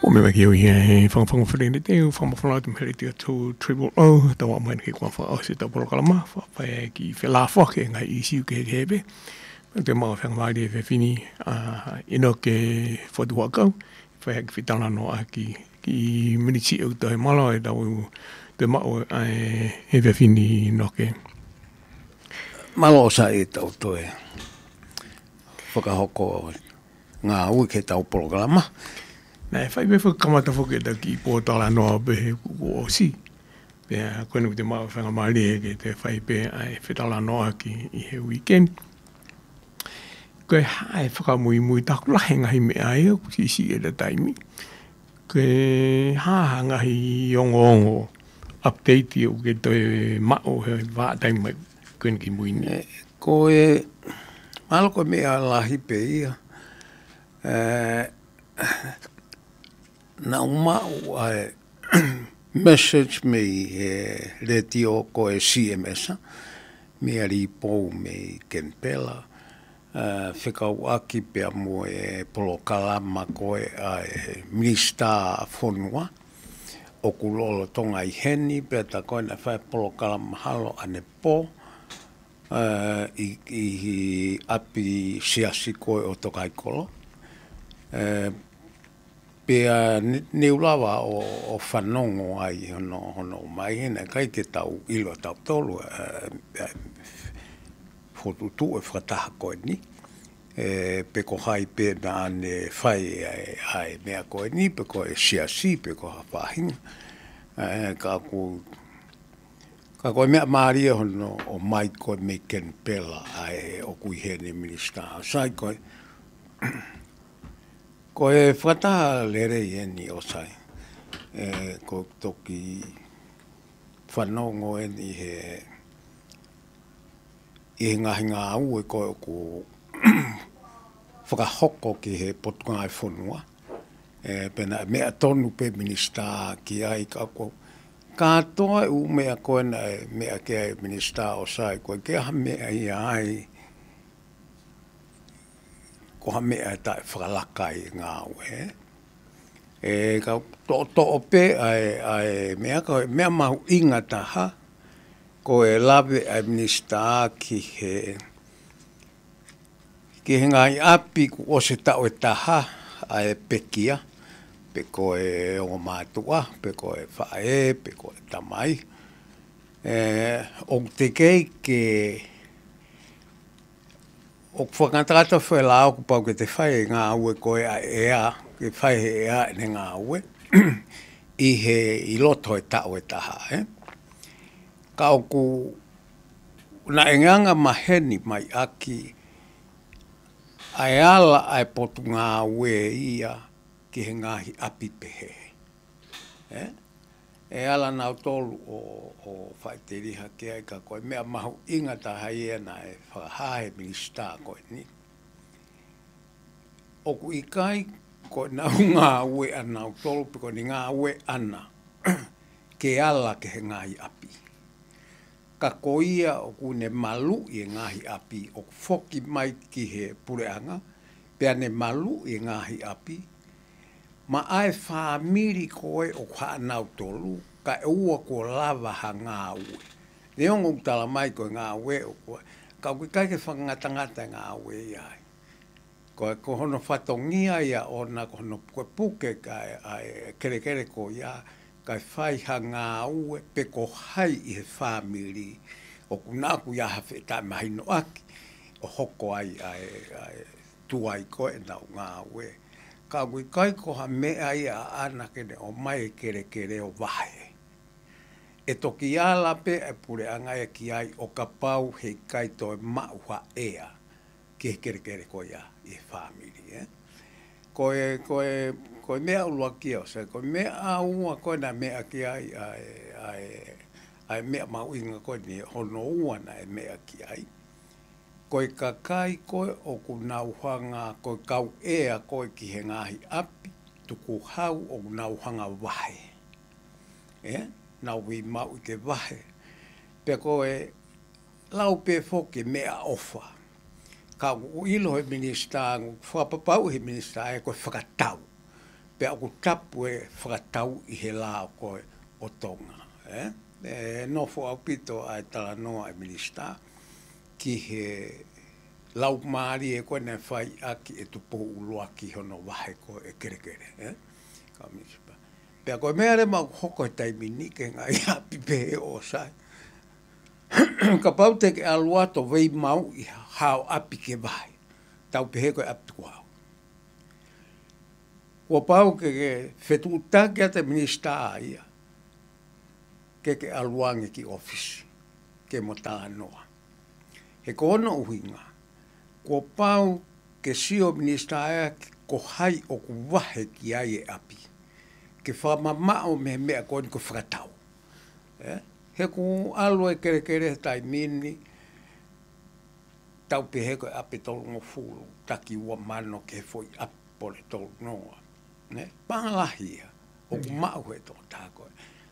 O me waki o ia he whangwhanga whare te o whangwhanga te mhere te atu Triple O, tawa mai ke kwa wha o se tau polokalama, whapai ki whelawha ke ngai isi ke hepe. Te maa whangawari e whewhini ino ke whaduakau, whai ki whitana no a ki miniti au tahe mala e tau te maa o he whewhini no ke. Malo sa e tau toe. Whakahoko ngā ui ke tau polokalama. Nē, whai me whakamata whoke ta ki pōtala noa pehe kuku o si. Pea koe te maa whangamari e ke te whai pe ai whetala noa ki i he weekend. Koe hae whakamui mui taku lahe ngahi me ai o kusisi e ta taimi. Koe haha ngahi ongo ongo update i o ke toi mao he waa taimi mai koe ki mui ni. Koe malo koe mea lahi pe ia. Na umau ai message me he retio ko e CMS me ari pou me Kempela whekau aki pia mo e polokalama ko e ai Minister Fonua o kulolo tonga i heni pia ta koe na whai polokalama halo ane po i api siasi koe o tokai kolo pea neulawa o whanongo ai hono mai hena kai ke tau ilo tau tolu whotutu e whataha koe ni pe ko hai pe na ane whai ai mea koe ni pe ko e siasi pe ko hawhahinga ka koe mea maaria hono o mai koe me Kempela ai o kui hene minister sai koe ko e whata lere i eni o sai. Ko toki whanongo eni he ngahi ngā au e koe ko whakahoko ki he potunga e whanua. Pena mea tonu pe minister ki ai ka ko. Katoa u mea koe na mea ke ai minister o sai. Koe ke ha mea i ai ko ha mea tae whakalakai ngā ue. Ka to ope ai mea mahu inga taha, ko e lawe ai minister ki he ngai api ku o se tau e taha ai pekia, pe ko e o mātua, pe ko e whae, pe ko e tamai. O te kei ke o whakatata whaelao ku pau ke te whae ngā ue koe a ea, ke whae he ea ne ngā ue, i loto e tau e taha. Ka oku, na enganga maheni mai aki, ai ala ai potu ngā ue ia ki he ngahi api pehe. E ala nau tolu o whaitiriha ke ai ka koe mea mahu inga ta hai ena e whakahae minister koe ni. Oku i kai koe nau ngā ue anau tolu pe koe ni ngā ue ana ke ala ke he ngahi api. Ka koia oku ne malu i ngahi api o foki mai ki he pureanga pea ne malu i ngahi api ma ai whamiri koe o kwa nau tolu, ka e ua ko lava ha ngā ue. Ne ongo utala mai koe ngā ue o koe, ka ui kai ke whangatangata ngā ue iai. Koe ko hono whatongia ia o na ko hono puke kai kere ko ia, kai whai ha ngā ue pe ko hai i he whamiri, o kunaku ia hawhi tai mahino aki, o hoko ai tuai koe nau ngā ue. Ka ui kai ko ha mea ia ana kene o mai kere o wahe. E toki ala pe e pure anga e ki ai o ka pau he kai toi mauha ea ki he kere ko ia i he whamiri. Koe mea ulua ki o se, koe mea aua koe na mea ki ai mea mau inga koe ni hono ua na e mea ki ai. Koe kakai koe o ku nauhanga, koe kau ea koe ki he ngahi api, tuku hau o ku nauhanga wahe. Nau i mau i ke wahe. Pe koe lau pe foke mea ofa. Ka ilo he minister, whapapau he minister e koe whakatau. pe aku tapu e whakatau i he la o koe o tonga. No fo au pito ai tala noa e minista ki he lau maari e koe ne whai aki e tupo ulua ki hono wahe koe e kere kere. Ka minista. Pea koe mea re mau hoko e taimini ke ngai api pehe o sai. Ka pau te ke aluato vei mau i hao api ke vai. Tau pehe koe api kuau. Kua pau ke whetu utake a te minista ia. Ke aluange ki ofisi. Ke mo tā noa. He kono uhinga. Kua pau ke sio minista ia ko hai o ku wahe ki ai e api. Ke whamamao me mea koni ko whakatau. He ku alue kere kere tai mini tau pehe koe api tolu ngo fulu. Taki ua mano ke foi api pole tolu noa. Pangahia. O ku mau he tō tā koe.